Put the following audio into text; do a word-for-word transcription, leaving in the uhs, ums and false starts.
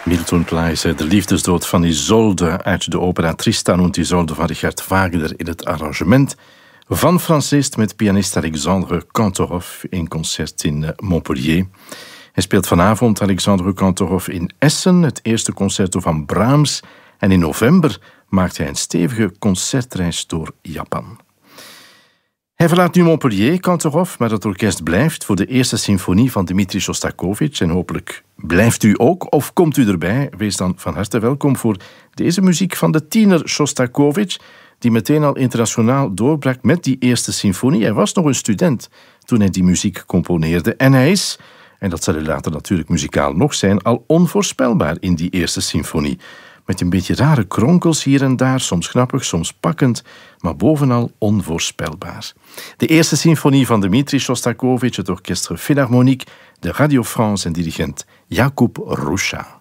Milton Klaes, de liefdesdood van Isolde uit de opera Tristan und Isolde van Richard Wagner in het arrangement van Franz Liszt met pianist Alexandre Kantorov in concert in Montpellier. Hij speelt vanavond Alexandre Kantorov in Essen, het eerste concerto van Brahms, en in november maakt hij een stevige concertreis door Japan. Hij verlaat nu Montpellier, Kantorov, maar het orkest blijft voor de eerste symfonie van Dmitri Shostakovich. En hopelijk blijft u ook, of komt u erbij. Wees dan van harte welkom voor deze muziek van de tiener Shostakovich, die meteen al internationaal doorbrak met die eerste symfonie. Hij was nog een student toen hij die muziek componeerde. En hij is, en dat zal hij later natuurlijk muzikaal nog zijn, al onvoorspelbaar in die eerste symfonie. Met een beetje rare kronkels hier en daar, soms grappig, soms pakkend, maar bovenal onvoorspelbaar. De eerste symfonie van Dmitri Shostakovich, het Orchestre Philharmonique, de Radio France en dirigent Jakub Ruscha.